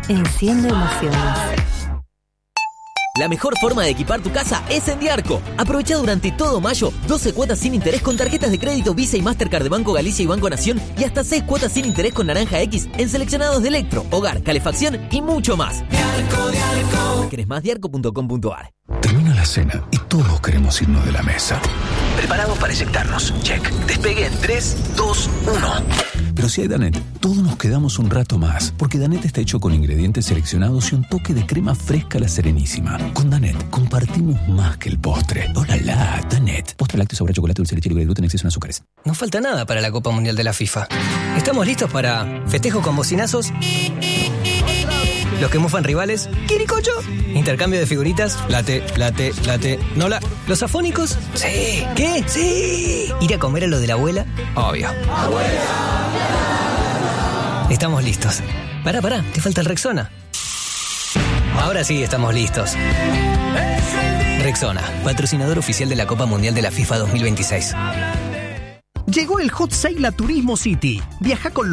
Enciende emociones. La mejor forma de equipar tu casa es en Diarco. Aprovecha durante todo mayo 12 cuotas sin interés con tarjetas de crédito Visa y Mastercard de Banco Galicia y Banco Nación y hasta 6 cuotas sin interés con Naranja X en seleccionados de electro, hogar, calefacción y mucho más. Diarco. ¿Querés más? Diarco.com.ar. Termina la cena y todos queremos irnos de la mesa. Preparados para eyectarnos. Check. Despegue en 3, 2, 1. Pero si hay Danet, todos nos quedamos un rato más, porque Danet está hecho con ingredientes seleccionados y un toque de crema fresca a la Serenísima. Con Danet compartimos más que el postre. ¡Hola, Danet! Postre lácteo, sabor a chocolate, dulce de leche libre de gluten, exceso en azúcares. No falta nada para la Copa Mundial de la FIFA. ¿Estamos listos para festejo con bocinazos? Los que mufan rivales, ¿quiricocho? Intercambio de figuritas, late. ¿Nola? ¿Los afónicos? Sí. ¿Qué? Sí. ¿Ir a comer a lo de la abuela? Obvio. ¡Abuela! Estamos listos. Pará, te falta el Rexona. Ahora sí estamos listos. Rexona, patrocinador oficial de la Copa Mundial de la FIFA 2026. Llegó el Hot Sale a Turismo City. Viaja con